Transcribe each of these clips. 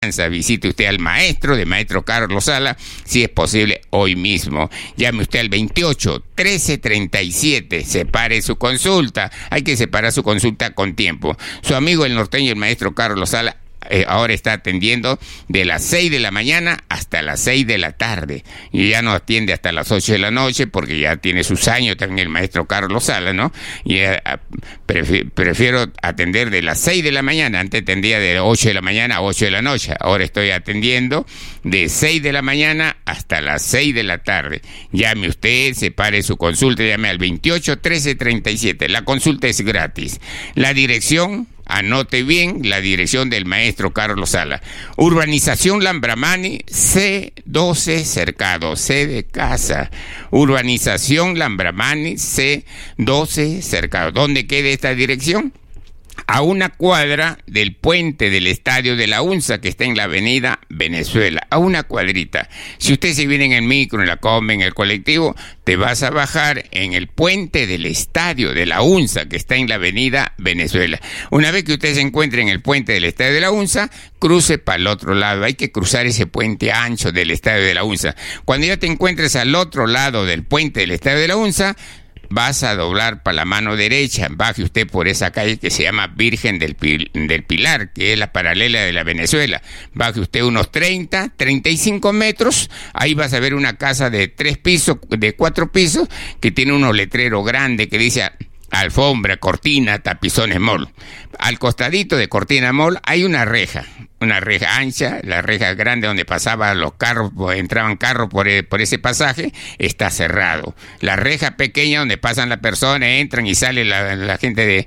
Visite usted al maestro, de maestro Carlos Sala, si es posible hoy mismo. Llame usted al 28 13 37, separe su consulta. Hay que separar su consulta con tiempo. Su amigo el norteño, el maestro Carlos Sala, ahora está atendiendo de las 6 de la mañana hasta las 6 de la tarde. Y ya no atiende hasta las 8 de la noche porque ya tiene sus años también el maestro Carlos Sala, ¿no? Y prefiero atender de las 6 de la mañana. Antes atendía de 8 de la mañana a 8 de la noche. Ahora estoy atendiendo de 6 de la mañana hasta las 6 de la tarde. Llame usted, separe su consulta, llame al 28 13 37. La consulta es gratis. La dirección, anote bien la dirección del maestro Carlos Sala. Urbanización Lambramani, C12 Cercado, C de casa. Urbanización Lambramani, C12 Cercado. ¿Dónde queda esta dirección? A una cuadra del puente del Estadio de la UNSA, que está en la avenida Venezuela, a una cuadrita. Si usted se viene en el micro, en la combi, en el colectivo, te vas a bajar en el puente del Estadio de la UNSA, que está en la avenida Venezuela. Una vez que usted se encuentre en el puente del Estadio de la UNSA, cruce para el otro lado. Hay que cruzar ese puente ancho del Estadio de la UNSA. Cuando ya te encuentres al otro lado del puente del Estadio de la UNSA, vas a doblar para la mano derecha. Baje usted por esa calle que se llama Virgen del Pilar, que es la paralela de la Venezuela. Baje usted unos 35 metros. Ahí vas a ver una casa de 4 pisos, que tiene unos letreros grandes que dice alfombra, cortina, tapizones mall. Al costadito de Cortina Mall hay una reja ancha, la reja grande donde pasaban los carros, entraban carros por ese pasaje, está cerrado. La reja pequeña donde pasan las personas, entran y sale la gente de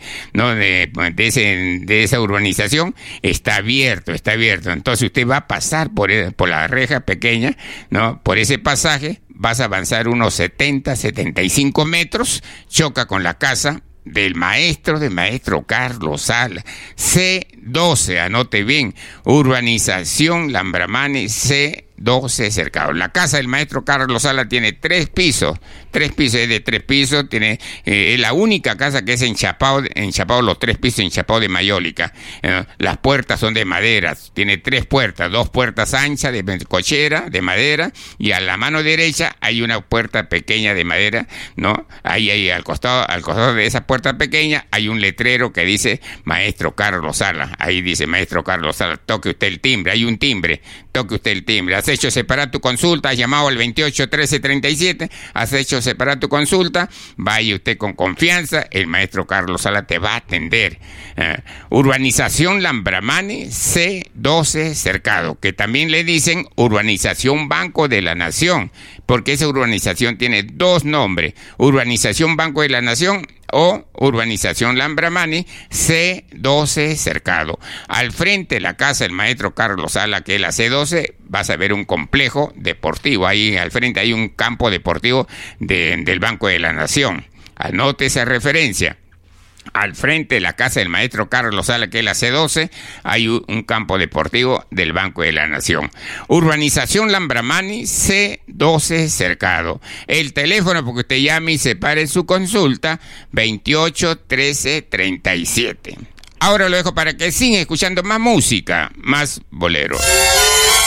esa urbanización, está abierto. Entonces usted va a pasar por la reja pequeña, ¿no? Por ese pasaje, vas a avanzar unos 75 metros, choca con la casa del maestro Carlos Sala, C12, anote bien, urbanización Lambramani, C12 Cercado. La casa del maestro Carlos Sala tiene 3 pisos, es de 3 pisos, es la única casa que es enchapado los 3 pisos enchapados de mayólica. Las puertas son de madera, tiene 3 puertas, 2 puertas anchas de cochera, de madera, y a la mano derecha hay una puerta pequeña de madera, ¿no? Ahí al costado de esa puerta pequeña hay un letrero que dice maestro Carlos Sala. Ahí dice maestro Carlos Sala, toque usted el timbre, hay un timbre, toque usted el timbre. Has hecho separar tu consulta, has llamado al 28 13 37, has hecho separar tu consulta, vaya usted con confianza, el maestro Carlos Sala te va a atender. Urbanización Lambramani, C12 Cercado, que también le dicen Urbanización Banco de la Nación, porque esa urbanización tiene 2 nombres, Urbanización Banco de la Nación o Urbanización Lambramani, C12 Cercado. Al frente de la casa del maestro Carlos Sala, que es la C12, vas a ver un complejo deportivo. Ahí al frente hay un campo deportivo del Banco de la Nación. Anote esa referencia. Al frente de la casa del maestro Carlos Sala, que es la C12, hay un campo deportivo del Banco de la Nación. Urbanización Lambramani, C12 Cercado. El teléfono, porque usted llame y separe su consulta, 28 13 37. Ahora lo dejo para que siga escuchando más música, más bolero.